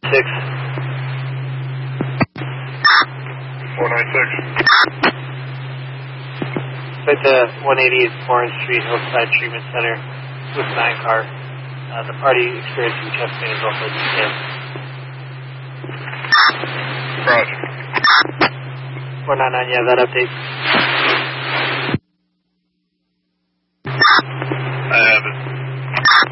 496. Right to 180 Orange Street, Hillside Treatment Center, with 9 car. The party experiencing chest pain is also detained. Roger. 499, yeah, that update. I have it.